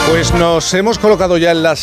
Pues nos hemos colocado ya en las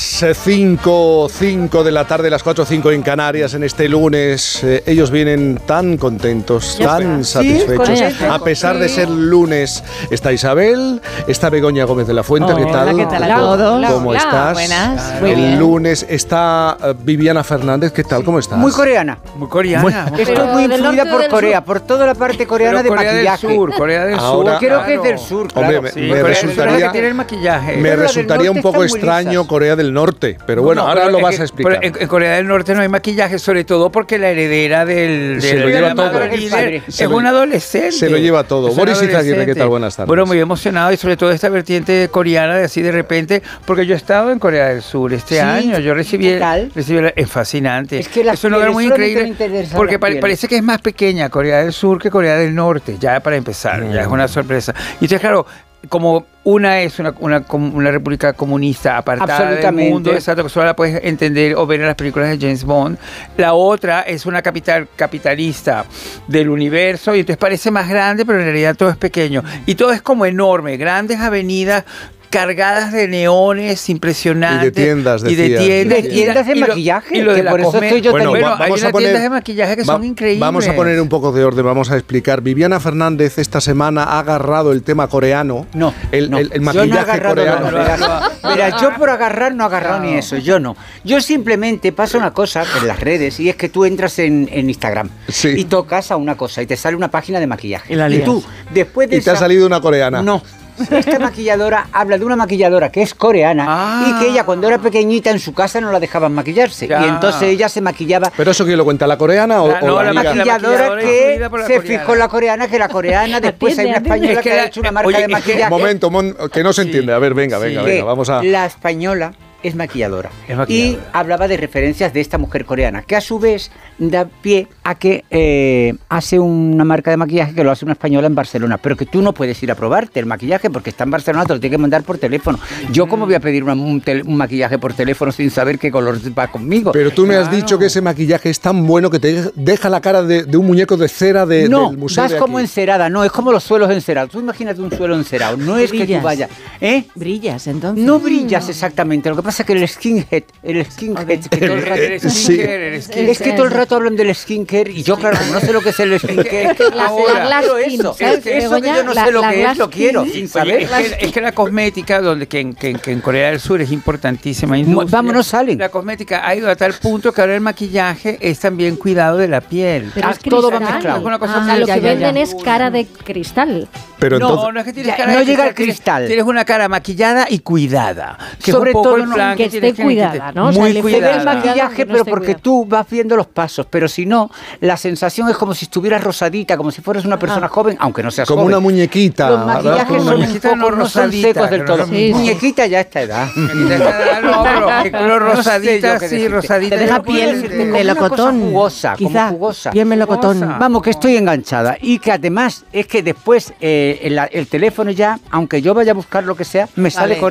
5 de la tarde, las 4:05 en Canarias, en este lunes. Ellos vienen tan contentos, tan satisfechos. A pesar de ser lunes, está Isabel, está Begoña Gómez de la Fuente. ¿Qué tal? ¿Qué tal a todos? ¿Cómo estás? Buenas. Muy El bien. lunes está Viviana Fernández. ¿Qué tal? ¿Cómo estás? Muy coreana. Muy coreana. Estoy muy influida por Corea, por toda la parte coreana de Corea maquillaje. del Sur, Corea del Ahora- Sur. Creo que es del sur, claro. Hombre, Sí, me Corea del Sur resultaría- es la que tiene el maquillaje. Me Pero la del resultaría un norte poco están muy extraño lisas. Corea del Norte, pero bueno, No, ahora pero lo es vas que- a explicar. pero en Corea del Norte no hay maquillaje, sobre todo porque la heredera del Se lo lleva todo. líder Se es lo- un adolescente. se lo lleva todo. Es un Boris Izaguirre, adolescente. ¿qué tal? Buenas tardes. Bueno, muy emocionado y sobre todo esta vertiente coreana de así de repente, porque yo he estado en Corea del Sur este Sí, año. Yo recibí, ¿qué tal? es fascinante. Es que las es un lugar pieles, muy solamente increíble me interesa porque las pieles. parece que es más pequeña Corea del Sur que Corea del Norte, ya para empezar, ya es una sorpresa. Y entonces, claro, como una es una república comunista apartada del Absolutamente. mundo, exacto, que solo la puedes entender o ver en las películas de James Bond. La otra es una capital capitalista del universo y entonces parece más grande, pero en realidad todo es pequeño. Y todo es como enorme, grandes avenidas cargadas de neones impresionantes. Y de tiendas, Y de decías. tiendas. Y de tiendas de maquillaje, y lo de que la por eso cosme- estoy yo Bueno, tan- Bueno, vamos hay a unas poner- tiendas de maquillaje que son increíbles. Vamos a poner un poco de orden, vamos a explicar. Viviana Fernández esta semana ha agarrado el tema coreano. No, el no. el Yo maquillaje no he agarrado coreano. nada. Mira, yo por agarrar no he agarrado ni eso, yo no. Yo simplemente pasa una cosa en las redes y es que tú entras en Instagram Sí. y tocas a una cosa y te sale una página de maquillaje. Y la Y lías. tú, después de Y te ha salido una coreana. No. Esta maquilladora habla de una maquilladora que es coreana Ah. y que ella cuando era pequeñita en su casa no la dejaban maquillarse. Ya. Y entonces ella se maquillaba. ¿Pero eso quién lo cuenta? ¿La coreana o, La- o no, la la amiga? Maquilladora maquilladora que influida por la se coreana. fijó en la coreana, que la coreana después hay una Atiende, española atiende. que Es que ha la- hecho una marca oye, de es que- maquillaje. Momento, que no se Sí. entiende. A ver, venga, Que vamos a... La española es maquilladora. Es maquilladora. Y hablaba de referencias de esta mujer coreana, que a su vez da pie a que hace una marca de maquillaje que lo hace una española en Barcelona, pero que tú no puedes ir a probarte el maquillaje porque está en Barcelona, te lo tiene que mandar por teléfono. Yo cómo voy a pedir un maquillaje por teléfono sin saber qué color va conmigo. Pero tú me has Claro. dicho que ese maquillaje es tan bueno que te deja la cara de un muñeco de cera no, del museo vas de como aquí. encerada, no, es como los suelos encerados. Tú imagínate un suelo encerado, no es que tú Brillas. vayas, ¿eh? Brillas, entonces. No brillas exactamente, lo que pasa es que el skinhead, que todo el rato... El Sí. skincare, el Es skincare. que todo el rato hablan del skincare y yo, claro, como no sé lo que es el skincare, La glass skin, ¿sabes, eso que Begoña? yo no sé lo que es, lo quiero, sin saber. Oye, es que la cosmética, que en Corea del Sur es importantísima industria. Vámonos, salen. La cosmética ha ido a tal punto que ahora el maquillaje es también cuidado de la piel. Pero es todo va cristal. mezclado. Es una cosa Lo ya, que ya, venden ya. es cara de cristal. Pero No, entonces... no es que tienes Ya, cara no de llega al tienes- cristal. Tienes una cara maquillada y cuidada. Que Sobre es un poco todo el no- plan que tienes esté cuidada, ¿no? O sea, Muy le Se ve el cuidada. maquillaje, No pero esté porque cuidado. tú vas viendo los pasos, pero si no, la sensación es como si estuvieras rosadita, como si fueras una persona joven, aunque no seas Como joven. una muñequita. Los ¿verdad? maquillajes Como una son un muñequita, poco, no no son rosadita, secos del que todo. no- Sí, sí. Muñequita ya a esta edad. No, pero rosadita, yo qué sí, decirte. rosadita. Te deja no puedo piel decirte. como una melocotón. cosa jugosa, como quizá. jugosa. Piel melocotón. Jugosa. Vamos, que estoy enganchada. Y que además es que después el teléfono ya, aunque yo vaya a buscar lo que sea, me sale Vale. con